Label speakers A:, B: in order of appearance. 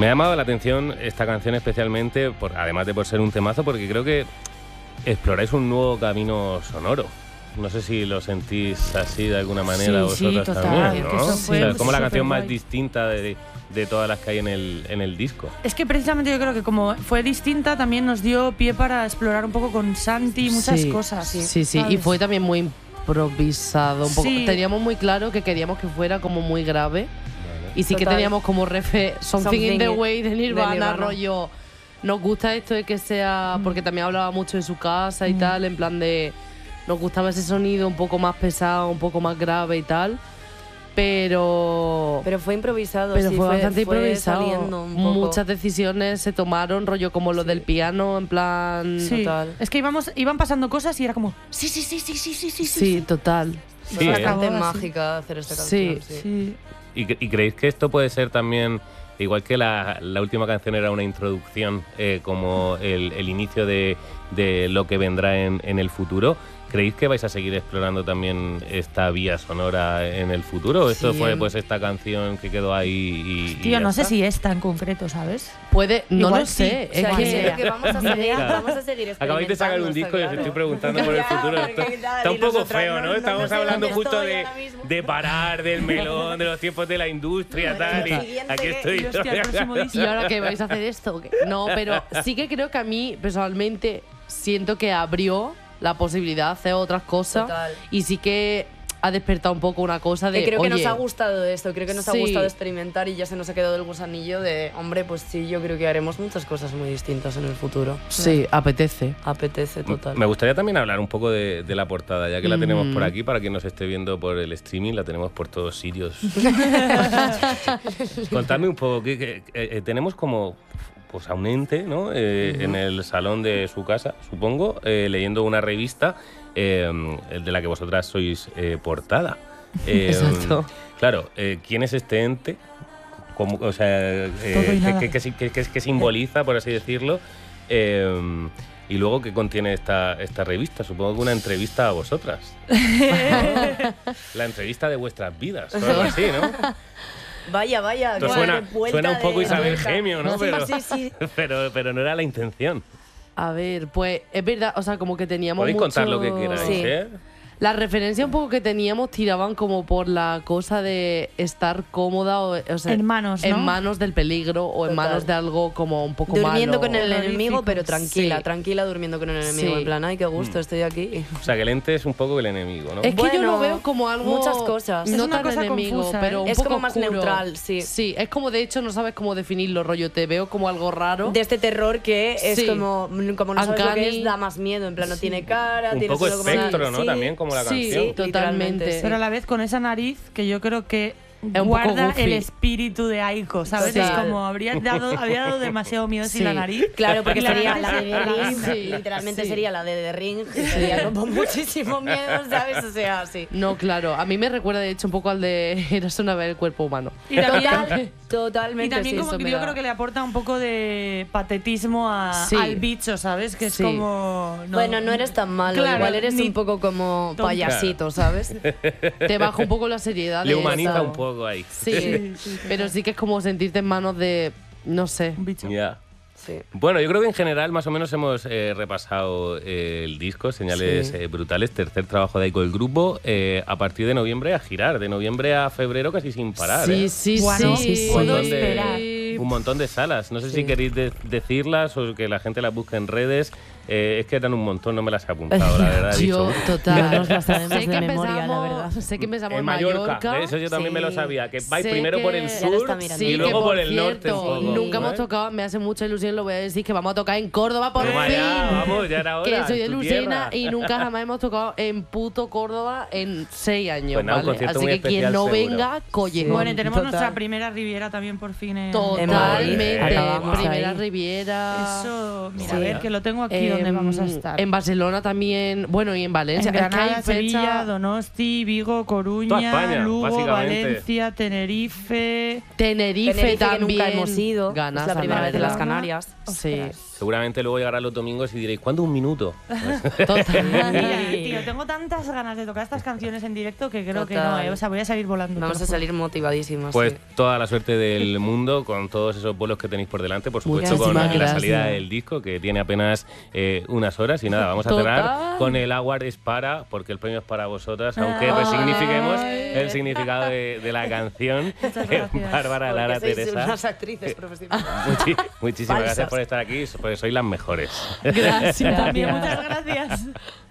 A: Me ha llamado la atención esta canción especialmente, además de por ser un temazo, porque creo que exploráis un nuevo camino sonoro. No sé si lo sentís así de alguna manera vosotras también, ¿no? O sea, como la canción más distinta de todas las que hay en el disco.
B: Es que precisamente yo creo que como fue distinta, también nos dio pie para explorar un poco con Santi muchas cosas.
C: Sí, ¿sabes? Y fue también muy improvisado. Un poco. Teníamos muy claro que queríamos que fuera como muy grave. Y sí que teníamos como refe Something in the Way de Nirvana, rollo. Nos gusta esto de que sea. Porque también hablaba mucho de su casa y tal, en plan de. Nos gustaba ese sonido un poco más pesado, un poco más grave y tal. Pero
D: fue improvisado.
C: Pero
D: sí,
C: fue bastante improvisado.
D: Saliendo un poco.
C: Muchas decisiones se tomaron, rollo como lo del piano, en plan.
B: Sí. Total. Es que iban pasando cosas y era como. Sí.
C: Sí, total.
D: Sí, bastante mágica hacer esta canción.
B: Sí.
A: ¿Y creéis que esto puede ser también, igual que la última canción era una introducción, como el inicio de lo que vendrá en el futuro? ¿Creéis que vais a seguir explorando también esta vía sonora en el futuro? ¿O esto fue pues esta canción que quedó ahí y
B: Tío, no sé
A: está?
B: si esta en concreto, ¿sabes?
C: Puede, no
B: Igual
C: lo sé.
D: O sea, creo que vamos a seguir experimentando.
A: Acabáis de sacar un disco y os estoy preguntando por el futuro. Está un poco feo, ¿no? Estamos hablando justo de parar, del melón, de los tiempos de la industria, tal. Y aquí estoy yo.
C: ¿Y ahora qué vais a hacer esto? No, pero sí que creo que a mí, personalmente, siento que abrió la posibilidad de hacer otras cosas.
D: Total.
C: Y sí que ha despertado un poco una cosa de.
D: Que creo que
C: oye,
D: nos ha gustado esto, creo que nos ha gustado experimentar y ya se nos ha quedado el gusanillo de, hombre, pues sí, yo creo que haremos muchas cosas muy distintas en el futuro.
C: Sí, apetece.
D: Apetece, total.
A: Me gustaría también hablar un poco de la portada, ya que la tenemos por aquí, para quien nos esté viendo por el streaming, la tenemos por todos sitios. Contadme un poco, que tenemos como pues a un ente, ¿no? En el salón de su casa, supongo, leyendo una revista de la que vosotras sois portada.
C: Exacto.
A: Claro, ¿quién es este ente? O sea, ¿qué simboliza, por así decirlo? Y luego, ¿qué contiene esta revista? Supongo que una entrevista a vosotras. La entrevista de vuestras vidas, o algo así, ¿no?
D: Vaya.
A: Suena un poco Isabel Gemio, ¿no?
D: Sí.
A: Pero no era la intención.
C: A ver, pues es verdad, o sea, como que teníamos
A: Podéis
C: mucho.
A: contar lo que queráis,
D: Sí.
C: La referencia un poco que teníamos tiraban como por la cosa de estar cómoda o sea,
B: En manos, ¿no?
C: en manos del peligro o en
D: Total.
C: manos de algo como un poco
D: Durmiendo
C: malo.
D: con el
B: Horrorífico.
D: enemigo, pero tranquila,
C: Sí.
D: tranquila durmiendo con el enemigo.
C: Sí.
D: En plan, ay, qué gusto, estoy aquí.
A: O sea, que el ente es un poco el enemigo, ¿no?
C: Es que yo
D: Bueno,
C: lo veo como algo.
D: muchas cosas.
C: No
B: Es una
C: tan
B: cosa
C: enemigo,
B: confusa, ¿eh?
C: pero un
D: Es
C: poco
D: como más
C: oscuro.
D: neutral, sí.
C: Sí, es como de hecho no sabes cómo definirlo, rollo. Te veo como algo raro.
D: De este terror que es
C: Sí.
D: como no sabes lo que
C: Uncanny.
D: es, da más miedo. En plan, no tiene cara,
A: Un
D: tiene
A: poco
D: solo como
A: espectro,
D: una-
A: ¿no?
D: Sí.
A: También como la
C: Sí,
A: canción.
C: totalmente.
D: Sí.
B: Pero a la vez con esa nariz que yo creo que
C: un poco
B: guarda
C: goofy.
B: el espíritu de Aiko, ¿sabes?
D: Total.
B: Es como había dado demasiado miedo sin
C: Sí.
B: la nariz.
D: Claro, porque
B: Y la
D: sería
B: nariz
D: la de The Ring,
C: Sí,
D: literalmente
C: sí.
D: sería la de The Ring, que sería como muchísimo miedo, ¿sabes? O sea, sí.
C: No, claro. A mí me recuerda de hecho un poco al de Eras una vez el cuerpo humano.
B: Y también,
D: Totalmente.
B: y también
D: sí,
B: como
D: eso
B: que
D: me
B: yo
D: da.
B: creo que le aporta un poco de patetismo
C: Sí.
B: al bicho, ¿sabes? Que es
C: Sí.
B: como...
D: Bueno, no eres tan malo,
B: Claro,
D: igual eres
B: ni
D: un poco como
B: tonto.
D: payasito, ¿sabes?
C: Te baja un poco la seriedad.
A: Le
C: de
A: humaniza
C: esa-
A: un poco ahí.
C: Sí, pero sí que es como sentirte en manos de. No sé.
B: Un bicho.
A: Ya.
D: Sí.
A: Bueno, yo creo que en general más o menos hemos repasado el disco, Señales
D: Sí.
A: Brutales, tercer trabajo de Aiko el grupo, a partir de noviembre a girar, de noviembre a febrero casi sin parar.
C: Sí,
A: ¿eh?
C: sí,
B: Bueno,
C: sí.
B: puedo
A: Un montón de-
B: esperar.
A: Un montón de salas. No sé
D: Sí.
A: si queréis decirlas o que la gente las busque en redes. Es que eran un montón, no me las he apuntado, la verdad. he
C: Yo,
A: dicho,
C: total.
E: Nos las sabemos
C: Sé
E: de
C: que
E: memoria, la
C: empezamos-
E: verdad.
C: Sé que empezamos
A: en Mallorca. Eso yo también me lo sabía. Que vais
C: Sé
A: primero por el
C: que-
D: Ya lo
A: sur
D: está mirando.
A: y
C: Sí,
A: luego
C: que
A: por el norte.
C: cierto,
A: un poco,
C: nunca hemos
A: ¿eh?
C: tocado, me hace mucha ilusión, lo voy a decir, que vamos a tocar en Córdoba por
A: Toma
C: fin.
A: ya, vamos, ya era hora.
C: Que soy de
A: en tu
C: Lucena
A: tierra.
C: y nunca jamás hemos tocado en puto Córdoba en 6 años,
A: Pues nada, un
C: ¿vale?
A: concierto
C: Así
A: muy
C: que quien
A: especial,
C: no
A: seguro.
C: venga, collejón.
B: Bueno, y tenemos
D: Total.
B: nuestra primera Riviera también por fin en...
C: Totalmente.
E: Acabamos
C: Primera
E: ahí.
C: Riviera.
B: Eso, mira,
C: Sí.
B: a ver, que lo tengo aquí donde vamos a estar.
C: En Barcelona también, bueno, y en Valencia.
B: En
C: Es que hay
B: Granada, Sevilla,
C: fecha-
B: Donosti, Vigo,
A: Toda
B: Coruña,
A: España,
B: Lugo,
A: básicamente.
B: Valencia, Tenerife...
C: Tenerife,
D: Tenerife, que
C: también.
D: nunca hemos ido.
C: Ganas,
D: es la primera vez de las
B: Barcelona.
D: Canarias.
C: Sí.
A: Seguramente luego llegarán los domingos y diréis, ¿cuándo un minuto?
C: Total.
B: Mira, tío, tengo tantas ganas de tocar estas canciones en directo que creo que no,
D: Total.
B: O sea, voy a salir volando.
D: Vamos
B: te
D: a
B: lo juro.
D: salir motivadísimos.
A: Pues
D: sí.
A: toda la suerte del mundo con todo todos esos vuelos que tenéis por delante, por supuesto, con la salida del disco, que tiene apenas unas horas. Y nada, vamos a cerrar con el Award es para, porque el premio es para vosotras, aunque resignifiquemos el significado de la canción. Bárbara, Lara, Teresa.
D: Unas actrices profesionales.
A: Muchísimas gracias por estar aquí, porque sois las mejores.
B: Gracias. También, muchas gracias.